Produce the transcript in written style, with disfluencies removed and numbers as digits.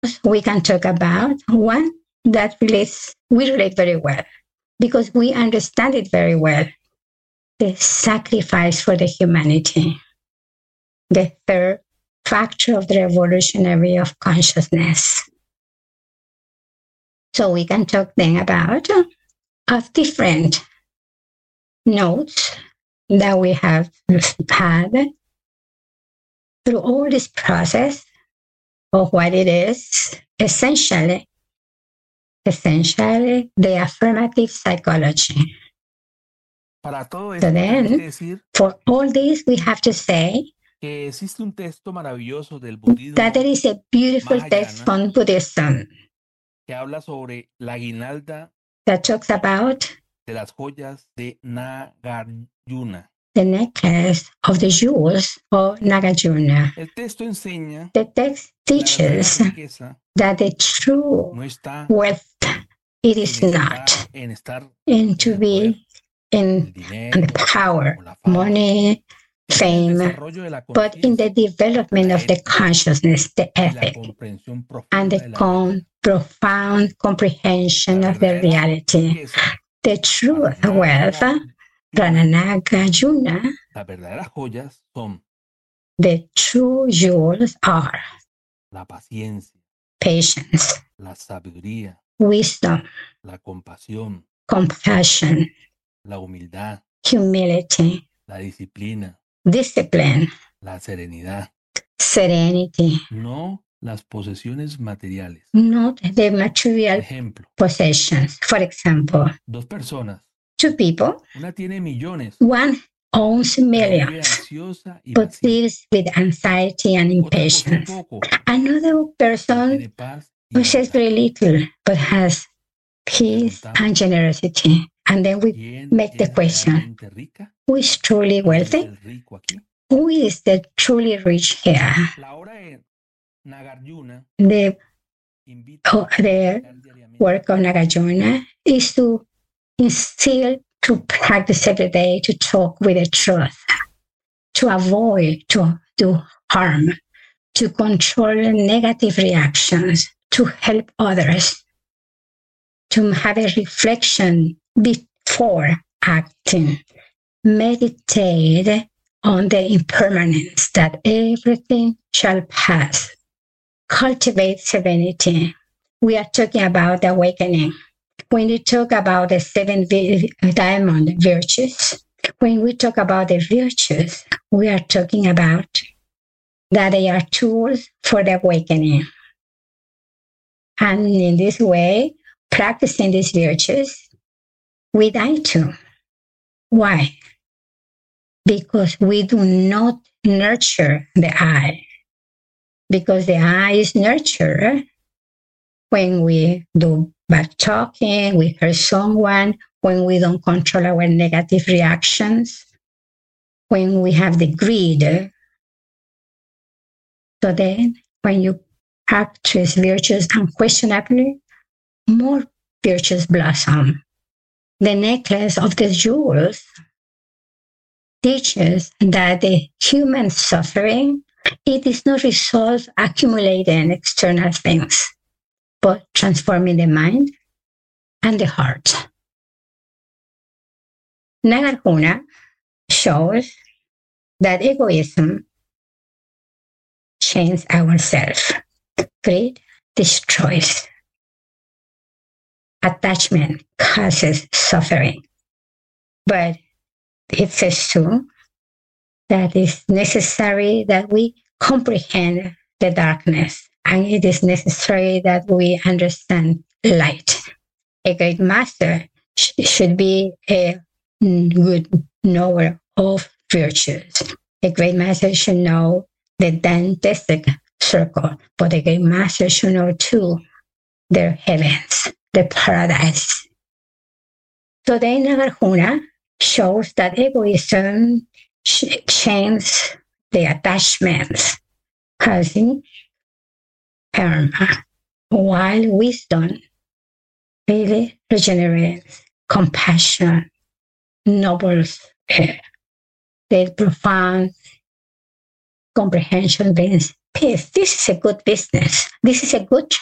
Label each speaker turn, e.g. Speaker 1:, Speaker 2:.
Speaker 1: we can talk about one that we relate very well because we understand it very well. The sacrifice for the humanity. The third factor of the revolutionary of consciousness. So we can talk then about of different notes that we have had through all this process of what it is, essentially the affirmative psychology.
Speaker 2: Para todo
Speaker 1: So
Speaker 2: esto, tenemos que
Speaker 1: then,
Speaker 2: decir
Speaker 1: for all this, we have to say
Speaker 2: que existe un texto maravilloso del budismo
Speaker 1: that there is a beautiful text
Speaker 2: Mahayana
Speaker 1: from Buddhism
Speaker 2: que habla sobre la guinalda
Speaker 1: that talks about
Speaker 2: de las joyas de Nagarjuna.
Speaker 1: the necklace of the jewels of Nagarjuna.
Speaker 2: El texto enseña
Speaker 1: The text
Speaker 2: que la verdadera
Speaker 1: teaches
Speaker 2: riqueza
Speaker 1: that the true
Speaker 2: no está
Speaker 1: wealth, it
Speaker 2: en
Speaker 1: is not
Speaker 2: estar
Speaker 1: in
Speaker 2: en
Speaker 1: to
Speaker 2: el poder,
Speaker 1: be in
Speaker 2: el dinero
Speaker 1: the power,
Speaker 2: o la fama,
Speaker 1: money,
Speaker 2: sino en el
Speaker 1: fame,
Speaker 2: desarrollo de la
Speaker 1: but in the
Speaker 2: conciencia,
Speaker 1: development
Speaker 2: la
Speaker 1: of the
Speaker 2: ética
Speaker 1: consciousness, the
Speaker 2: y la
Speaker 1: ethic,
Speaker 2: comprensión
Speaker 1: and
Speaker 2: profunda
Speaker 1: the
Speaker 2: de la realidad.
Speaker 1: profound comprehension
Speaker 2: La
Speaker 1: of the
Speaker 2: verdadera
Speaker 1: reality.
Speaker 2: riqueza
Speaker 1: The true
Speaker 2: para
Speaker 1: wealth, Rananagarjuna,
Speaker 2: las verdaderas joyas son
Speaker 1: the true jewels are
Speaker 2: la paciencia,
Speaker 1: patience,
Speaker 2: la sabiduría,
Speaker 1: wisdom,
Speaker 2: la compasión,
Speaker 1: compassion,
Speaker 2: la humildad,
Speaker 1: humility,
Speaker 2: la disciplina,
Speaker 1: discipline,
Speaker 2: la serenidad,
Speaker 1: serenity,
Speaker 2: no las posesiones materiales.
Speaker 1: not the
Speaker 2: Por
Speaker 1: material
Speaker 2: ejemplo,
Speaker 1: possessions. For example,
Speaker 2: dos personas,
Speaker 1: two people,
Speaker 2: una tiene millones,
Speaker 1: one owns
Speaker 2: pero vive
Speaker 1: millions,
Speaker 2: ansiosa y
Speaker 1: but
Speaker 2: vacía.
Speaker 1: lives with anxiety and
Speaker 2: Otra posee
Speaker 1: impatience.
Speaker 2: poco,
Speaker 1: Another
Speaker 2: pero
Speaker 1: person
Speaker 2: tiene paz y
Speaker 1: possesses
Speaker 2: bondad.
Speaker 1: very little, but has peace and generosity. And then we
Speaker 2: ¿Quién
Speaker 1: make the
Speaker 2: es
Speaker 1: question,
Speaker 2: realmente rica?
Speaker 1: who is truly
Speaker 2: ¿Quién es
Speaker 1: wealthy?
Speaker 2: el rico aquí?
Speaker 1: Who is the truly rich here?
Speaker 2: La obra de Nagarjuna
Speaker 1: The
Speaker 2: invita a
Speaker 1: the
Speaker 2: practicar diariamente
Speaker 1: work of Nagarjuna is to instill, to practice every day, to talk with the truth, to avoid to do harm, to control negative reactions, to help others, to have a reflection before acting, meditate on the impermanence that everything shall pass, cultivate serenity. We are talking about the awakening. When we talk about the seven diamond virtues, when we talk about the virtues, we are talking about that they are tools for the awakening. And in this way, practicing these virtues, we die too. Why? Because we do not nurture the I. Because the I is nurtured when we do bad talking, we hurt someone, when we don't control our negative reactions, when we have the greed. So then, when you practice virtues unquestionably, more virtues blossom. The necklace of the jewels teaches that the human suffering, it is not resolved accumulating external things, but transforming the mind and the heart. Nagarjuna shows that egoism chains ourselves. Greed destroys. Attachment causes suffering. But it says too that it's necessary that we comprehend the darkness, and it is necessary that we understand light. A great master should be a good knower of virtues. A great master should know the Dantistic circle, but a great master should know too their heavens, the paradise. So the Nagarjuna shows that egoism chains the attachments, causing karma, while wisdom really regenerates compassion, nobles the profound comprehension brings peace. This is a good business. This is a good